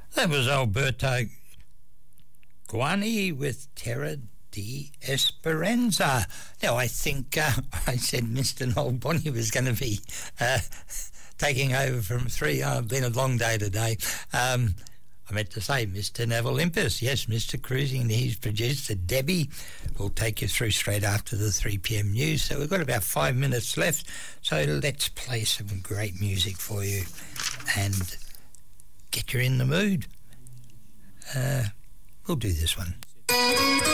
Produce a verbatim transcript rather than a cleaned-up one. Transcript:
That was Alberto Guani with Terra di Esperanza. Now, I think uh, I said Mister Noel Bonnie was going to be uh, taking over from three. Oh, it's been a long day today. Um, I meant to say Mister Neville Limpus. Yes, Mister Cruising, he's producer. Debbie will take you through straight after the three p.m. news. So we've got about five minutes left. So let's play some great music for you and get you in the mood. Uh, we'll do this one.